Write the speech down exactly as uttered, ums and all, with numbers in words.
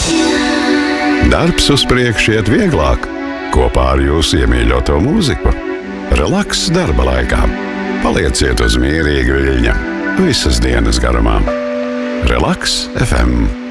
Darbs uz priekšu iet vieglāk kopā ar jūsu iemīļoto mūziku. Relaks darba laikā. Palieciet uz mierīga viļņa visas dienas garumā. Relaks F M.